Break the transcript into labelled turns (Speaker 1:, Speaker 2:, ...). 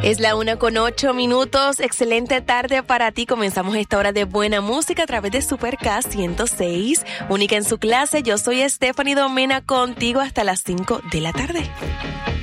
Speaker 1: Es la 1:08. Excelente tarde para ti. Comenzamos esta hora de buena música a través de Super K 106. Única en su clase. Yo soy Stephanie Domena contigo hasta las 5 de la tarde.